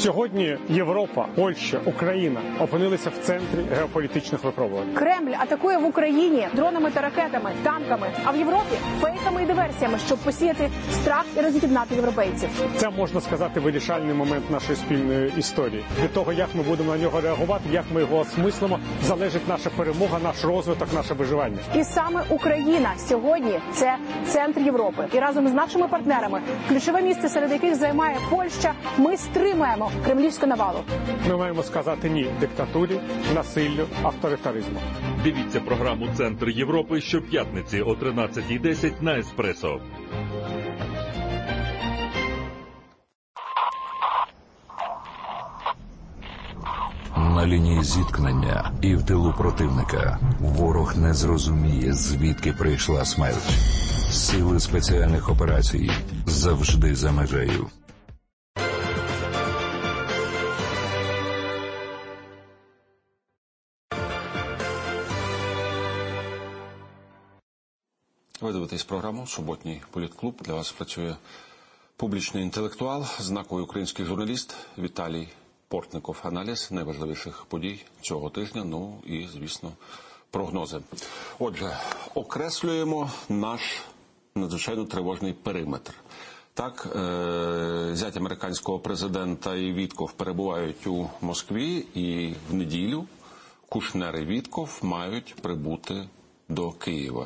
Сьогодні Європа, Польща, Україна опинилися в центрі геополітичних випробувань. Кремль атакує в Україні дронами та ракетами, танками, а в Європі фейками і диверсіями, щоб посіяти страх і роз'єднати європейців. Це, можна сказати, вирішальний момент нашої спільної історії. Від того, як ми будемо на нього реагувати, як ми його осмислимо, залежить наша перемога, наш розвиток, наше виживання. І саме Україна сьогодні – це центр Європи. І разом з нашими партнерами, ключове місце, серед яких займає Польща, ми стримуємо кремлівську навалу. Ми маємо сказати «ні» диктатурі, насиллю, авторитаризму. Дивіться програму «Центр Європи» щоп'ятниці о 13:10 на Еспресо. На лінії зіткнення і в тилу противника ворог не зрозуміє, звідки прийшла смерть. Сили спеціальних операцій завжди за межею. Ви дивитесь програму «Суботній політклуб». Для вас працює публічний інтелектуал, знаковий український журналіст Віталій Портников. Аналіз найважливіших подій цього тижня, ну і, звісно, прогнози. Отже, окреслюємо наш надзвичайно тривожний периметр. Так, зять американського президента і Вітков перебувають у Москві, і в неділю Кушнер і Вітков мають прибути до Києва.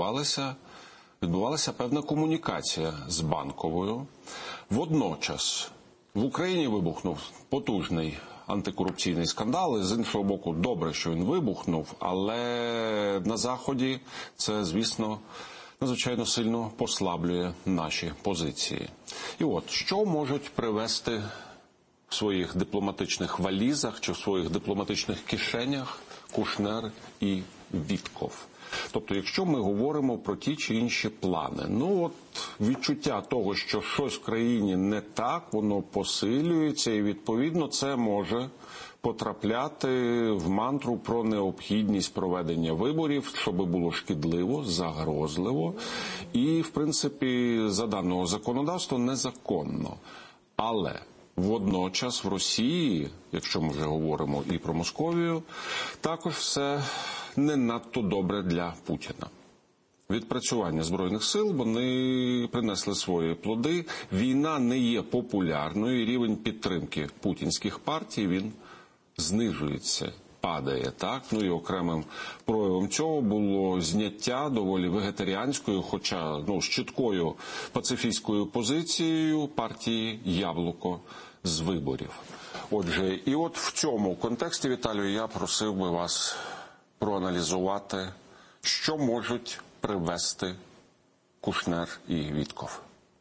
Відбувалася певна комунікація з Банковою. Водночас в Україні вибухнув потужний антикорупційний скандал. І з іншого боку, добре, що він вибухнув, але на Заході це, звісно, надзвичайно сильно послаблює наші позиції. І от, що можуть привести в своїх дипломатичних валізах чи в своїх дипломатичних кишенях Кушнер і Вітков? Тобто, якщо ми говоримо про ті чи інші плани, ну от відчуття того, що щось в країні не так, воно посилюється, і відповідно це може потрапляти в мантру про необхідність проведення виборів, щоб було шкідливо, загрозливо і, в принципі, за даного законодавства незаконно. Але водночас в Росії, якщо ми вже говоримо і про Московію, також все не надто добре для Путіна. Відпрацювання Збройних сил, вони принесли свої плоди. Війна не є популярною, і рівень підтримки путінських партій, він знижується, падає, так? Ну і окремим проявом цього було зняття доволі вегетаріанською, хоча, з чіткою пацифістською позицією партії «Яблуко» з виборів. Отже, і от в цьому контексті, Віталію, я просив би вас проаналізувати, що можуть привести Кушнер і Вітков.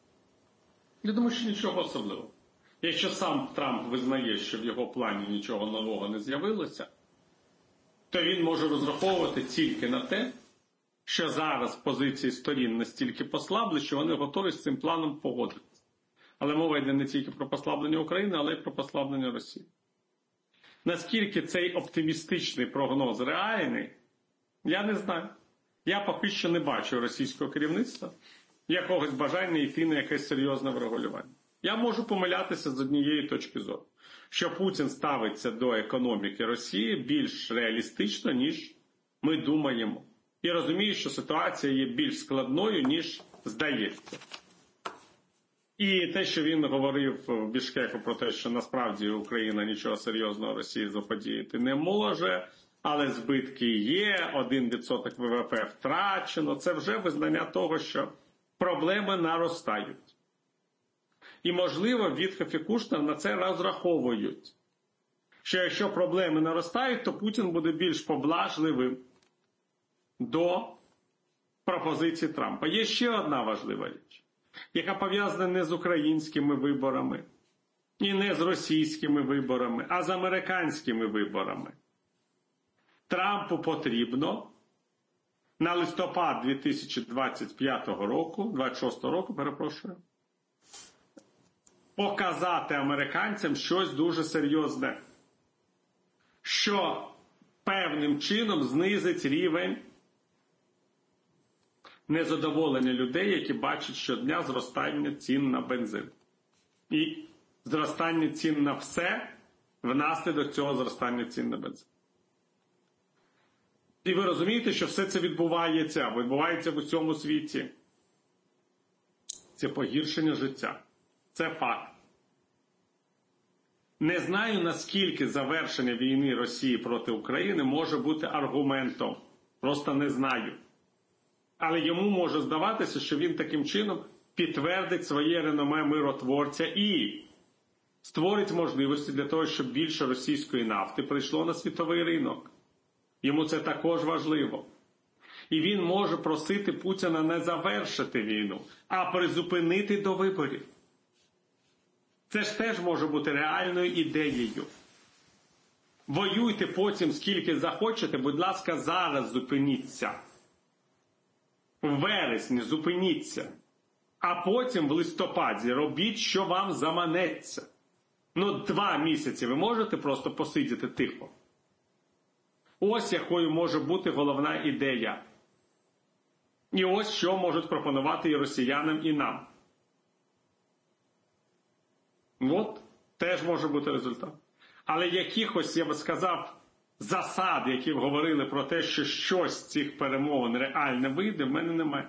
Я думаю, що нічого особливого. Якщо сам Трамп визнає, що в його плані нічого нового не з'явилося, то він може розраховувати тільки на те, що зараз позиції сторін настільки послабли, що вони готові з цим планом погодитися. Але мова йде не тільки про послаблення України, але й про послаблення Росії. Наскільки цей оптимістичний прогноз реальний, я не знаю. Я поки що не бачу російського керівництва якогось бажання йти на якесь серйозне врегулювання. Я можу помилятися з однієї точки зору, що Путін ставиться до економіки Росії більш реалістично, ніж ми думаємо. І розуміє, що ситуація є більш складною, ніж здається. І те, що він говорив в Бішкеку про те, що насправді Україна нічого серйозного Росії заподіяти не може, але збитки є, 1% ВВП втрачено, це вже визнання того, що проблеми наростають. І, можливо, Вітков і Кушнер на це розраховують, що якщо проблеми наростають, то Путін буде більш поблажливим до пропозицій Трампа. Є ще одна важлива річ, яка пов'язана не з українськими виборами і не з російськими виборами, а з американськими виборами. Трампу потрібно на листопад 2025 року, 26 року, показати американцям щось дуже серйозне, що певним чином знизить рівень незадоволення людей, які бачать щодня зростання цін на бензин. І зростання цін на все, внаслідок цього зростання цін на бензин. І ви розумієте, що все це відбувається в усьому світі. Це погіршення життя. Це факт. Не знаю, наскільки завершення війни Росії проти України може бути аргументом. Просто не знаю. Але йому може здаватися, що він таким чином підтвердить своє реноме миротворця і створить можливості для того, щоб більше російської нафти прийшло на світовий ринок. Йому це також важливо. І він може просити Путіна не завершити війну, а призупинити до виборів. Це ж теж може бути реальною ідеєю. Воюйте потім скільки захочете, будь ласка, зараз зупиніться. В вересні зупиніться. А потім в листопаді робіть, що вам заманеться. 2 місяці ви можете просто посидіти тихо. Ось якою може бути головна ідея. І ось що можуть пропонувати і росіянам, і нам. От, теж може бути результат. Але якихось, я би сказав, засад, які говорили про те, що щось з цих перемовин реально вийде, в мене немає.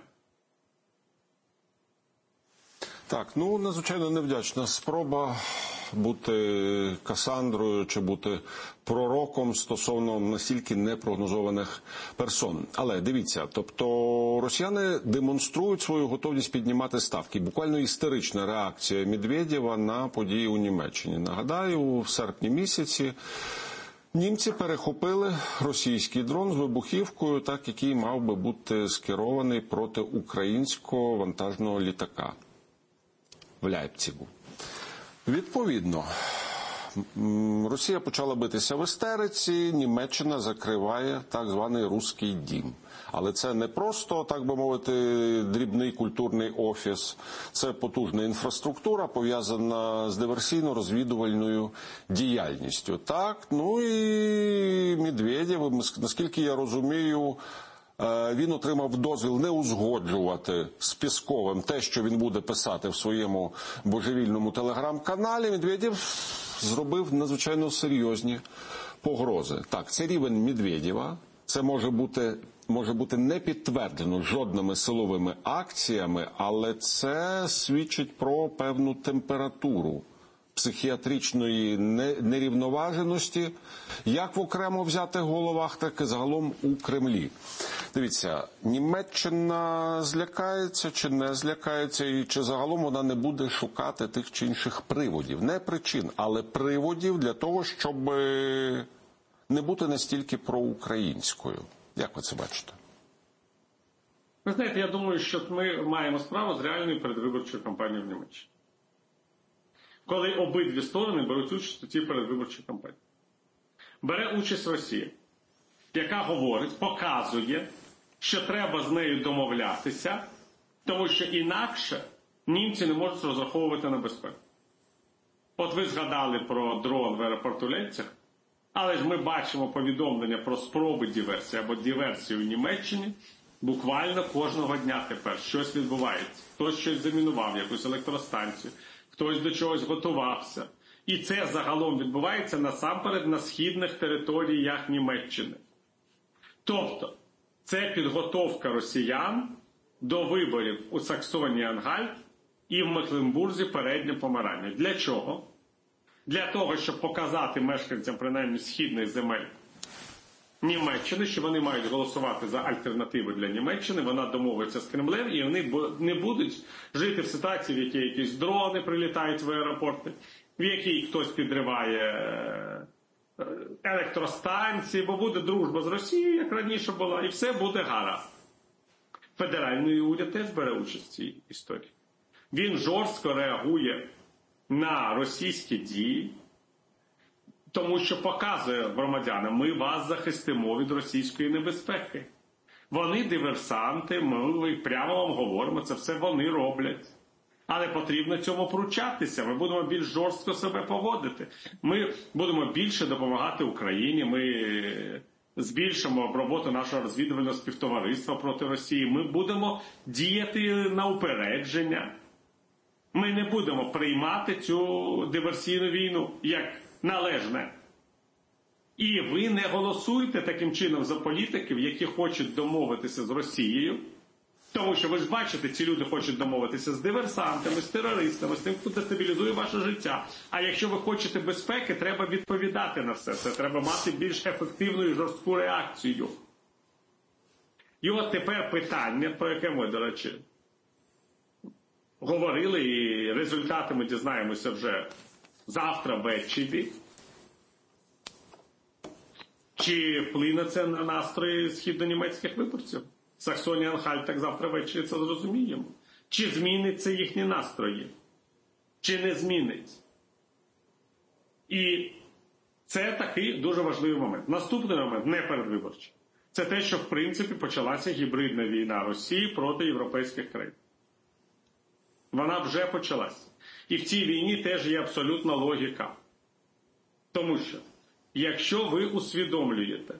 Так, надзвичайно невдячна спроба бути Касандрою чи бути пророком стосовно настільки непрогнозованих персон. Але дивіться, тобто росіяни демонструють свою готовність піднімати ставки. Буквально істерична реакція Медведєва на події у Німеччині. Нагадаю, в серпні місяці німці перехопили російський дрон з вибухівкою, який мав би бути скерований проти українського вантажного літака в Ляйпцигу. Відповідно, Росія почала битися в істериці, Німеччина закриває так званий «Руський дім». Але це не просто, так би мовити, дрібний культурний офіс, це потужна інфраструктура, пов'язана з диверсійно-розвідувальною діяльністю. Так, і Медведєв, наскільки я розумію, він отримав дозвіл не узгоджувати з Пєсковим те, що він буде писати в своєму божевільному телеграм-каналі. Медведєв зробив надзвичайно серйозні погрози. Так, це рівень Медведєва. Це може бути не підтверджено жодними силовими акціями, але це свідчить про певну температуру психіатричної нерівноваженості, як в окремо взятих головах, так і загалом у Кремлі. Дивіться, Німеччина злякається чи не злякається, і чи загалом вона не буде шукати тих чи інших приводів. Не причин, але приводів для того, щоб не бути настільки проукраїнською. Як ви це бачите? Ви знаєте, я думаю, що ми маємо справу з реальною передвиборчою кампанією в Німеччині. Коли обидві сторони беруть участь у цій передвиборчій кампанії. Бере участь Росія, яка говорить, показує, що треба з нею домовлятися, тому що інакше німці не можуть розраховувати на безпеку. От ви згадали про дрон в аеропорту Лейпциг, але ж ми бачимо повідомлення про спроби диверсії або диверсії в Німеччині буквально кожного дня тепер. Щось відбувається. Хтось щось замінував, якусь електростанцію, хтось до чогось готувався. І це загалом відбувається насамперед на східних територіях Німеччини. Тобто, це підготовка росіян до виборів у Саксонії-Ангальт і в Мекленбурзі Переднє Померання. Для чого? Для того, щоб показати мешканцям, принаймні, східних земель Німеччини, що вони мають голосувати за альтернативи для Німеччини, вона домовиться з Кремлем, і вони не будуть жити в ситуації, в якій якісь дрони прилітають в аеропорти, в якій хтось підриває електростанції, бо буде дружба з Росією, як раніше була, і все буде гаразд. Федеральний уряд теж бере участь в цій історії. Він жорстко реагує на російські дії, тому що показує громадянам, ми вас захистимо від російської небезпеки. Вони диверсанти, ми прямо вам говоримо, це все вони роблять. Але потрібно цьому пручатися, ми будемо більш жорстко себе поводити. Ми будемо більше допомагати Україні, ми збільшимо роботу нашого розвідувального співтовариства проти Росії, ми будемо діяти на упередження. Ми не будемо приймати цю диверсійну війну як належне. І ви не голосуєте таким чином за політиків, які хочуть домовитися з Росією. Тому що ви ж бачите, ці люди хочуть домовитися з диверсантами, з терористами, з тим, хто дестабілізує ваше життя. А якщо ви хочете безпеки, треба відповідати на все це. Треба мати більш ефективну і жорстку реакцію. І от тепер питання, про яке ми, до речі, говорили, і результати ми дізнаємося вже завтра ввечері. Чи вплине це на настрої східнонімецьких виборців? Саксонія-Анхальт так завтра ввечері це зрозуміємо. Чи зміниться їхні настрої? Чи не зміниться? І це такий дуже важливий момент. Наступний момент, не передвиборчий. Це те, що в принципі почалася гібридна війна Росії проти європейських країн. Вона вже почалася. І в цій війні теж є абсолютна логіка. Тому що, якщо ви усвідомлюєте,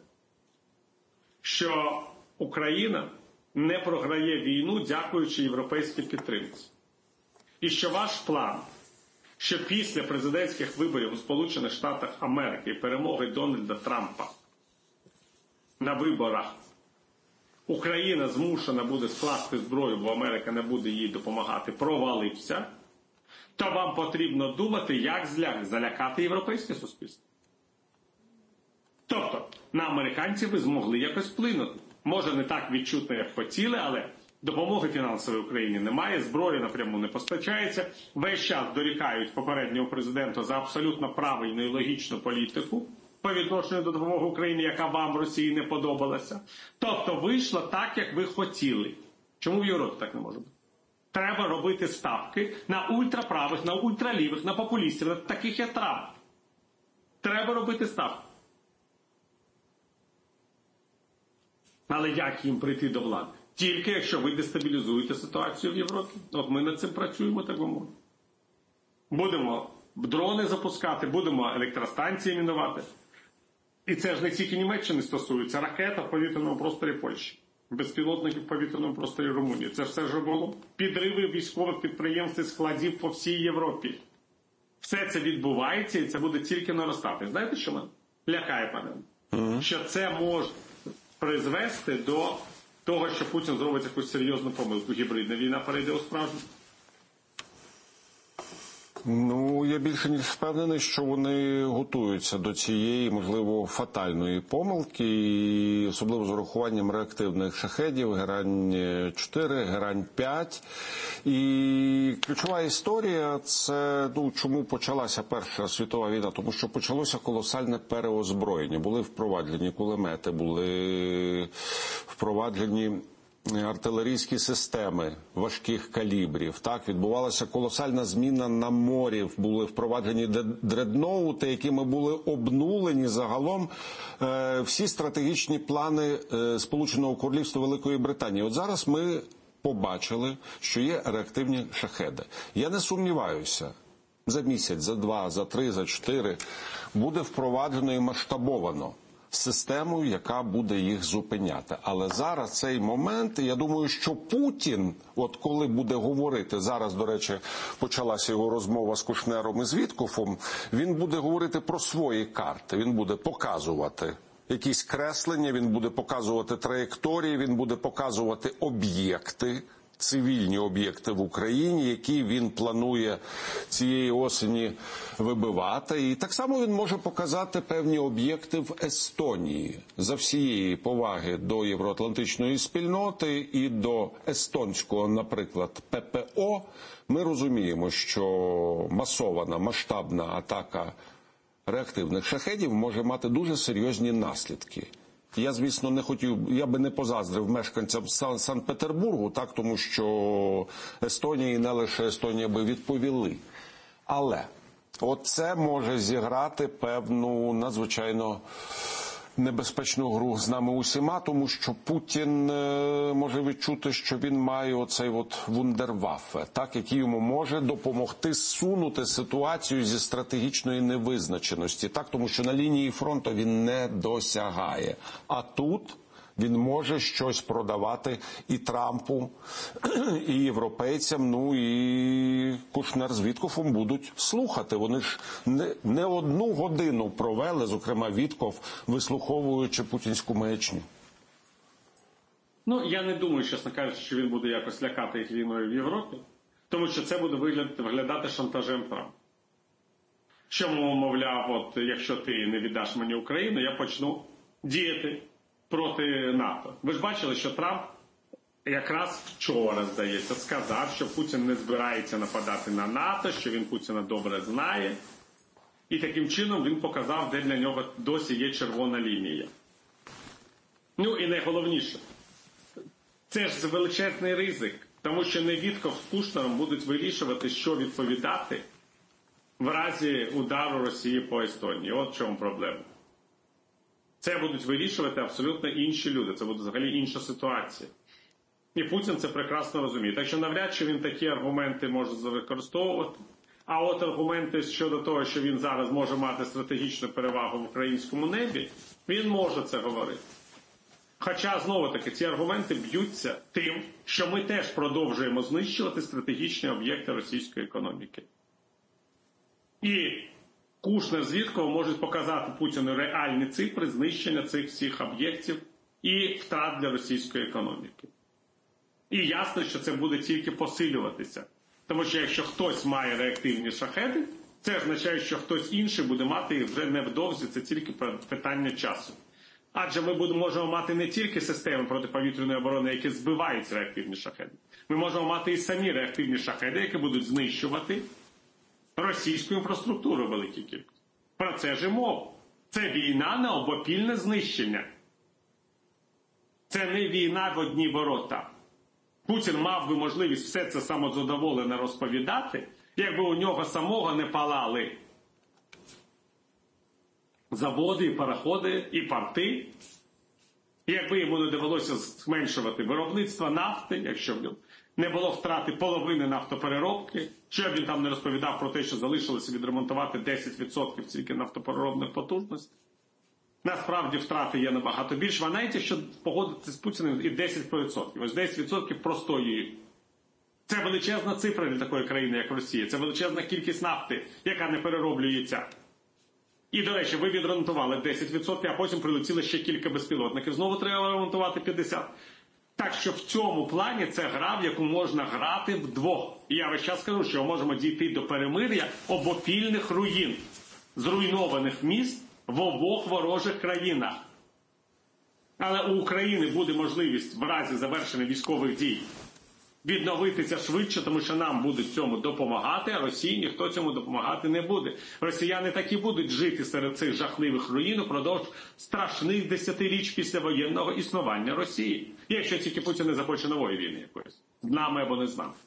що Україна не програє війну, дякуючи європейській підтримці, і що ваш план, що після президентських виборів у Сполучених Штатах Америки і перемоги Дональда Трампа на виборах Україна змушена буде скласти зброю, бо Америка не буде їй допомагати, провалився, то вам потрібно думати, як залякати європейське суспільство. Тобто, на американців ви змогли якось вплинути. Може, не так відчутно, як хотіли, але допомоги фінансової Україні немає, зброї напряму не постачається. Весь час дорікають попереднього президента за абсолютно правильну і логічну політику по відношенню до допомоги Україні, яка вам в Росії не подобалася. Тобто, вийшло так, як ви хотіли. Чому в Європі так не може бути? Треба робити ставки на ультраправих, на ультралівих, на популістів, на таких як Трамп. Треба робити ставки. Але як їм прийти до влади? Тільки якщо ви дестабілізуєте ситуацію в Європі. От ми над цим працюємо, так би мовити. Будемо дрони запускати, будемо електростанції мінувати. І це ж не тільки Німеччини стосується. Ракета в повітряному просторі Польщі, безпілотників в повітряному просторі Румунії. Це все ж було. Підриви військових підприємств і складів по всій Європі. Все це відбувається і це буде тільки наростати. Знаєте, що мене лякає, пане? Що це може призвести до того, що Путін зробить якусь серйозну помилку. Гібридна війна перейде у справжню. Ну, я більше ніж впевнений, що вони готуються до цієї, можливо, фатальної помилки, і особливо з урахуванням реактивних шахедів, Герань-4, Герань-5. І ключова історія – це, чому почалася Перша світова війна, тому що почалося колосальне переозброєння. Були впроваджені кулемети, були впроваджені артилерійські системи важких калібрів. Так, відбувалася колосальна зміна на морі, були впроваджені дредноути, якими були обнулені загалом всі стратегічні плани Сполученого Королівства Великої Британії. От зараз ми побачили, що є реактивні шахеди. Я не сумніваюся, за місяць, за 2, за 3, за 4 буде впроваджено і масштабовано систему, яка буде їх зупиняти. Але зараз цей момент, я думаю, що Путін, от коли буде говорити, зараз, до речі, почалася його розмова з Кушнером і з Віткофом, він буде говорити про свої карти, він буде показувати якісь креслення, він буде показувати траєкторії, він буде показувати об'єкти, цивільні об'єкти в Україні, які він планує цієї осені вибивати. І так само він може показати певні об'єкти в Естонії. За всієї поваги до євроатлантичної спільноти і до естонського, наприклад, ППО, ми розуміємо, що масована, масштабна атака реактивних шахедів може мати дуже серйозні наслідки. Я, звісно, не хотів, я би не позаздрив мешканцям Санкт-Петербургу, так, тому що Естонія і не лише Естонія би відповіли. Але оце може зіграти певну надзвичайно небезпечну гру з нами усіма, тому що Путін може відчути, що він має оцей вундерваффе, так, який йому може допомогти зсунути ситуацію зі стратегічної невизначеності, так, тому що на лінії фронту він не досягає. А тут Він може щось продавати і Трампу, і європейцям, ну і Кушнер з Віткофом будуть слухати. Вони ж не одну годину провели, зокрема Віткоф, вислуховуючи путінську маячню. Ну, я не думаю, чесно кажучи, що він буде якось лякати їх війною в Європі, тому що це буде виглядати шантажем Трампа. Чому, мовляв, от якщо ти не віддаш мені Україну, я почну діяти проти НАТО. Ви ж бачили, що Трамп якраз вчора, здається, сказав, що Путін не збирається нападати на НАТО, що він Путіна добре знає. І таким чином він показав, де для нього досі є червона лінія. Ну і найголовніше, це ж величезний ризик, тому що не Віткоф з Кушнером будуть вирішувати, що відповідати в разі удару Росії по Естонії. От в чому проблема. Це будуть вирішувати абсолютно інші люди. Це буде взагалі інша ситуація. І Путін це прекрасно розуміє. Так що навряд чи він такі аргументи може використовувати. А от аргументи щодо того, що він зараз може мати стратегічну перевагу в українському небі, він може це говорити. Хоча, знову-таки, ці аргументи б'ються тим, що ми теж продовжуємо знищувати стратегічні об'єкти російської економіки. І Кушнер з Вітковим можуть показати Путіну реальні цифри знищення цих всіх об'єктів і втрат для російської економіки. І ясно, що це буде тільки посилюватися. Тому що якщо хтось має реактивні шахеди, це означає, що хтось інший буде мати їх вже невдовзі, це тільки питання часу. Адже ми можемо мати не тільки системи протиповітряної оборони, які збивають реактивні шахеди. Ми можемо мати і самі реактивні шахеди, які будуть знищувати російську інфраструктуру в великій кількості. Про це ж і мова. Це війна на обопільне знищення. Це не війна в одні ворота. Путін мав би можливість все це самозадоволено розповідати, якби у нього самого не палали заводи, і пароходи, і порти. І якби йому не довелося зменшувати виробництво нафти, якщо б не було втрати половини нафтопереробки, що б він там не розповідав про те, що залишилося відремонтувати 10% тільки нафтопереробних потужностей. Насправді втрати є набагато більше, а навіть якщо погодитися з Путіним і 10%. Ось 10% простої. Це величезна цифра для такої країни, як Росія. Це величезна кількість нафти, яка не перероблюється. І, до речі, ви відремонтували 10%, а потім прилетіло ще кілька безпілотників. Знову треба ремонтувати 50%. Так що в цьому плані це гра, в яку можна грати вдвох. І я весь час кажу, що ми можемо дійти до перемир'я обопільних руїн, зруйнованих міст в обох ворожих країнах. Але у України буде можливість в разі завершення військових дій відновитися швидше, тому що нам будуть цьому допомагати, а Росії ніхто цьому допомагати не буде. Росіяни так і будуть жити серед цих жахливих руїн упродовж страшних десятиріч післявоєнного існування Росії. Якщо тільки Путін не захоче нової війни якоїсь. З нами або не з нами.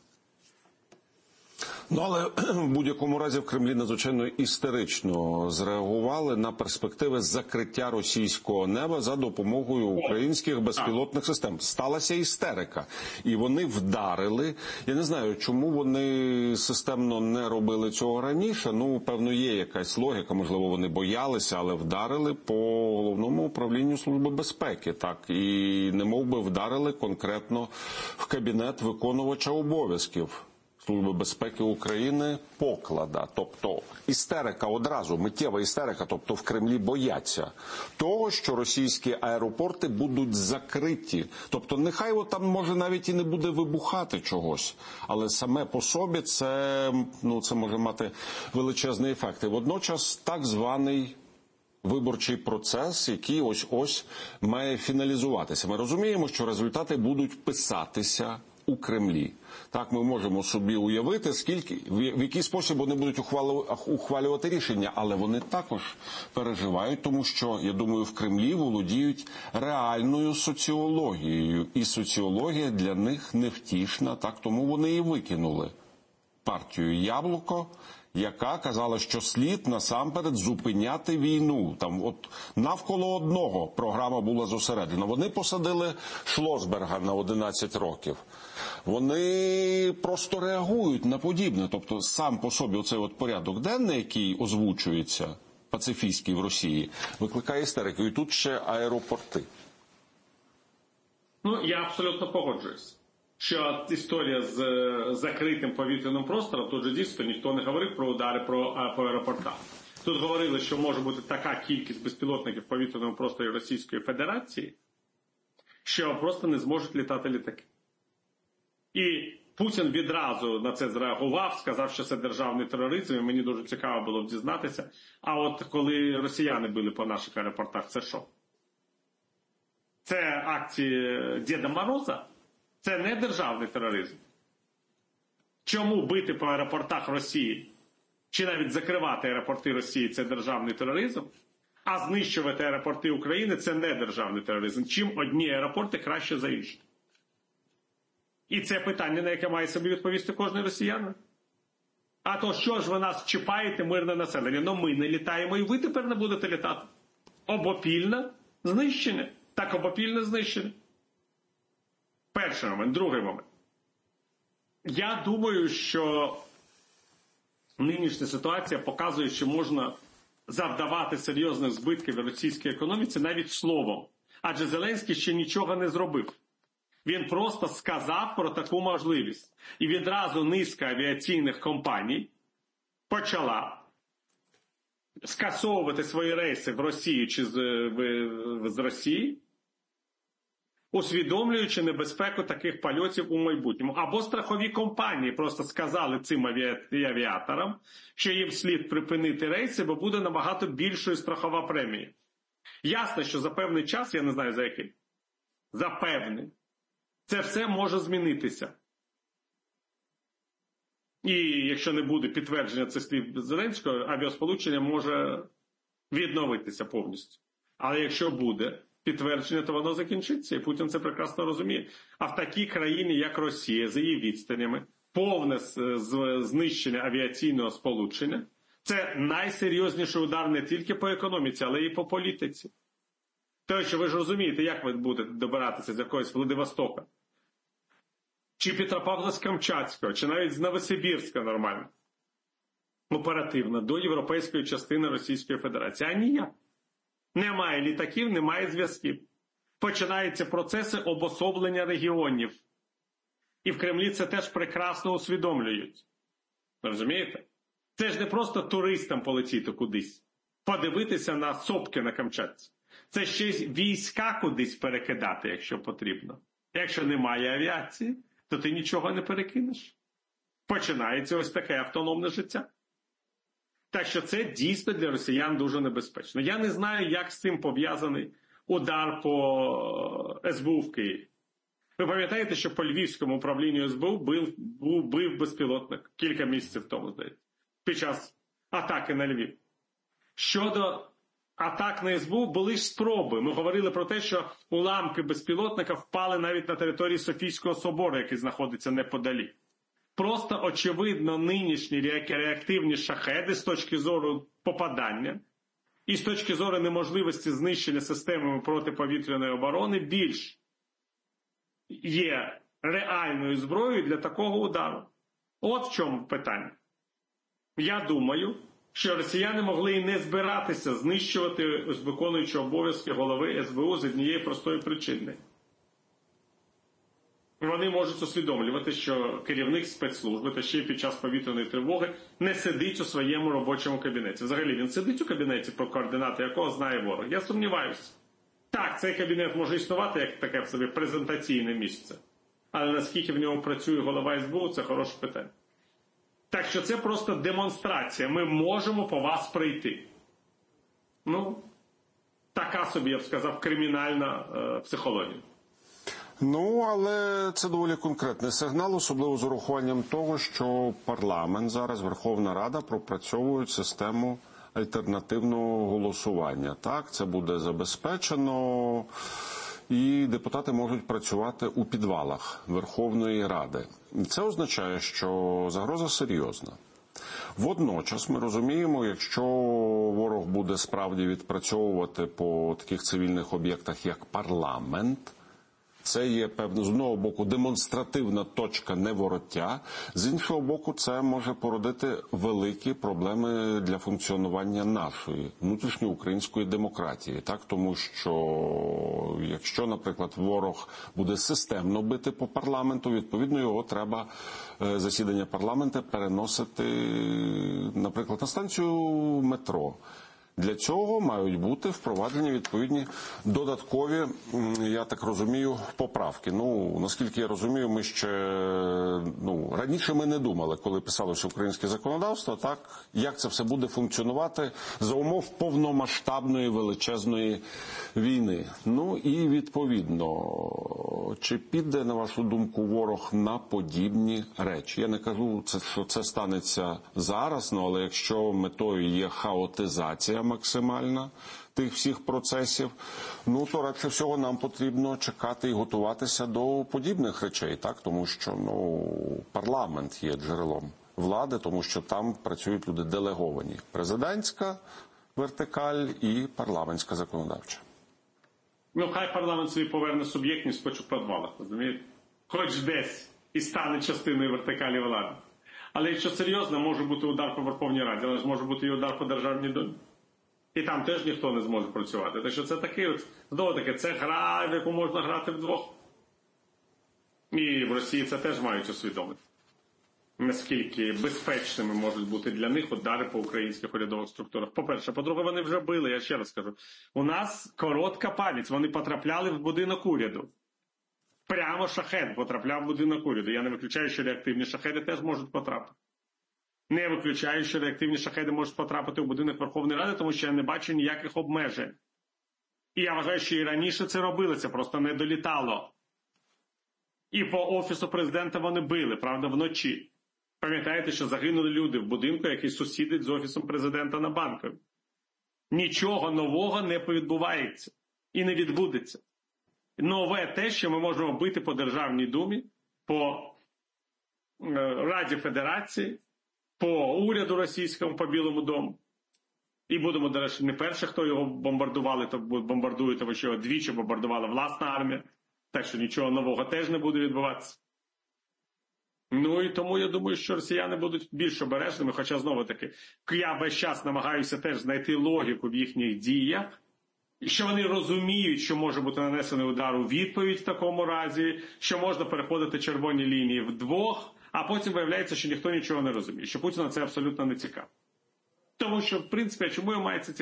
Ну, але в будь-якому разі в Кремлі надзвичайно істерично зреагували на перспективи закриття російського неба за допомогою українських безпілотних систем. Сталася істерика. І вони вдарили. Я не знаю, чому вони системно не робили цього раніше. Ну, певно, є якась логіка. Можливо, вони боялися, але вдарили по Головному управлінню Служби безпеки. Так, і немов би вдарили конкретно в кабінет виконувача обов'язків Служби безпеки України Поклада. Тобто істерика одразу, миттєва істерика, тобто в Кремлі бояться того, що російські аеропорти будуть закриті. Тобто нехай там може навіть і не буде вибухати чогось, але саме по собі це може мати величезний ефект. І водночас так званий виборчий процес, який ось має фіналізуватися. Ми розуміємо, що результати будуть писатися у Кремлі. Так, ми можемо собі уявити, в який спосіб вони будуть ухвалювати рішення, але вони також переживають, тому що, я думаю, в Кремлі володіють реальною соціологією, і соціологія для них невтішна, так, тому вони і викинули партію «Яблуко», яка казала, що слід насамперед зупиняти війну. Там от навколо одного програма була зосереджена. Вони посадили Шлосберга на 11 років. Вони просто реагують на подібне. Тобто сам по собі оцей от порядок денний, який озвучується, пацифістський в Росії, викликає істерику. І тут ще аеропорти. Ну, я абсолютно погоджуюсь, що історія з закритим повітряним простором, тут же дійсно ніхто не говорив про удари по аеропортах. Тут говорили, що може бути така кількість безпілотників в повітряному просторі Російської Федерації, що просто не зможуть літати літаки. І Путін відразу на це зреагував, сказав, що це державний тероризм, і мені дуже цікаво було б дізнатися. А от коли росіяни били по наших аеропортах, це що? Це акції Діда Мороза? Це не державний тероризм. Чому бити по аеропортах Росії, чи навіть закривати аеропорти Росії – це державний тероризм, а знищувати аеропорти України – це не державний тероризм? Чим одні аеропорти краще за інші? І це питання, на яке має собі відповісти кожен росіянин. А то що ж ви нас чіпаєте, мирне населення? Ну ми не літаємо, і ви тепер не будете літати. Обопільне знищення. Так, обопільне знищення. Перший момент. Другий момент. Я думаю, що нинішня ситуація показує, що можна завдавати серйозних збитків російській економіці навіть словом. Адже Зеленський ще нічого не зробив. Він просто сказав про таку можливість. І відразу низка авіаційних компаній почала скасовувати свої рейси в Росію чи з Росії, усвідомлюючи небезпеку таких польотів у майбутньому. Або страхові компанії просто сказали цим авіаторам, що їм слід припинити рейси, бо буде набагато більшою страхова премія. Ясно, що за певний час, я не знаю за який, за певний, це все може змінитися. І якщо не буде підтвердження цих слів Зеленського, авіасполучення може відновитися повністю. Але якщо буде підтвердження, то воно закінчиться. І Путін це прекрасно розуміє. А в такій країні, як Росія, з її відстанями, повне знищення авіаційного сполучення – це найсерйозніший удар не тільки по економіці, але й по політиці. Тому що ви ж розумієте, як ви будете добиратися з якогось Владивостока, чи Петропавловська-Камчатського, чи навіть з Новосибірська нормально, оперативно, до європейської частини Російської Федерації. А ніяк. Немає літаків, немає зв'язків. Починаються процеси обособлення регіонів. І в Кремлі це теж прекрасно усвідомлюють. Розумієте? Це ж не просто туристам полетіти кудись, подивитися на сопки на Камчатці. Це ще й війська кудись перекидати, якщо потрібно. Якщо немає авіації, то ти нічого не перекинеш. Починається ось таке автономне життя. Так що це дійсно для росіян дуже небезпечно. Я не знаю, як з цим пов'язаний удар по СБУ в Києві. Ви пам'ятаєте, що по Львівському управлінню СБУ бив безпілотник кілька місяців тому, здається, під час атаки на Львів. Щодо атак на СБУ були ж спроби. Ми говорили про те, що уламки безпілотника впали навіть на території Софійського собору, який знаходиться неподалік. Просто, очевидно, нинішні реактивні шахеди з точки зору попадання і з точки зору неможливості знищення системами протиповітряної оборони більш є реальною зброєю для такого удару. От в чому питання. Я думаю, що росіяни могли і не збиратися знищувати виконуючого обов'язки голови СБУ з однієї простої причини. Вони можуть усвідомлювати, що керівник спецслужби, та ще й під час повітряної тривоги, не сидить у своєму робочому кабінеті. Взагалі, він сидить у кабінеті, про координати якого знає ворог. Я сумніваюся. Так, цей кабінет може існувати як таке в собі презентаційне місце. Але наскільки в ньому працює голова СБУ, це хороше питання. Так що це просто демонстрація. Ми можемо по вас прийти. Ну, така собі, я б сказав, кримінальна психологія. Ну, але це доволі конкретний сигнал, особливо з урахуванням того, що парламент зараз, Верховна Рада, пропрацьовують систему альтернативного голосування. Так, це буде забезпечено, і депутати можуть працювати у підвалах Верховної Ради. Це означає, що загроза серйозна. Водночас ми розуміємо, якщо ворог буде справді відпрацьовувати по таких цивільних об'єктах, як парламент, Це є, певно, з одного боку демонстративна точка невороття, з іншого боку, це може породити великі проблеми для функціонування нашої внутрішньоукраїнської демократії. Так? Тому що, якщо, наприклад, ворог буде системно бити по парламенту, відповідно, його треба засідання парламенту переносити, наприклад, на станцію метро. Для цього мають бути впроваджені відповідні додаткові, я так розумію, поправки. Наскільки я розумію, ми ще, раніше ми не думали, коли писалося українське законодавство, так, як це все буде функціонувати за умов повномасштабної величезної війни. І відповідно, чи піде, на вашу думку, ворог на подібні речі? Я не кажу, що це станеться зараз, але якщо метою є хаотизація максимальна тих всіх процесів, то радше всього нам потрібно чекати і готуватися до подібних речей, так? Тому що парламент є джерелом влади, тому що там працюють люди делеговані. Президентська вертикаль і парламентська законодавча. Хай парламент собі поверне суб'єктність, хоч у підвалах, розумієте? Хоч десь і стане частиною вертикалі влади. Але якщо серйозно, може бути удар по Верховній Раді, але ж може бути і удар по Державній Думі. І там теж ніхто не зможе працювати. Так що це такий, знову-таки, це гра, в яку можна грати вдвох. І в Росії це теж мають усвідомити. Наскільки безпечними можуть бути для них удари по українських урядових структурах. По-перше. По-друге, вони вже били, я ще раз скажу. У нас коротка пам'ять, вони потрапляли в будинок уряду. Прямо шахед потрапляв в будинок уряду. Я не виключаю, що реактивні шахеди теж можуть потрапити. Не виключаю, що реактивні шахеди можуть потрапити в будинок Верховної Ради, тому що я не бачу ніяких обмежень. І я вважаю, що і раніше це робилося, просто не долітало. І по Офісу Президента вони били, правда, вночі. Пам'ятаєте, що загинули люди в будинку, який сусідить з Офісом Президента на Банковій. Нічого нового не відбувається. І не відбудеться. Нове те, що ми можемо бити по Державній Думі, по Раді Федерації, по уряду російському, по Білому дому. І будемо, до речі, не перші, хто його бомбардували, то бомбардують, тому що його двічі бомбардувала власна армія. Так що нічого нового теж не буде відбуватися. І тому я думаю, що росіяни будуть більш обережними, хоча знову-таки, я весь час намагаюся теж знайти логіку в їхніх діях, і що вони розуміють, що може бути нанесений удар у відповідь в такому разі, що можна переходити червоні лінії вдвох, а потім виявляється, що ніхто нічого не розуміє, що Путіна це абсолютно не цікаво. Тому що, в принципі, чому йому має це цікаво?